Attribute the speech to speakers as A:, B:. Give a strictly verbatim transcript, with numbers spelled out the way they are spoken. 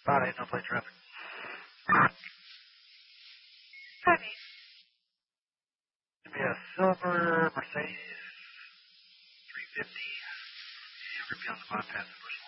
A: Bye, no play traffic.
B: Honey.
A: It'd be a silver Mercedes three fifty. Should be on the bypass.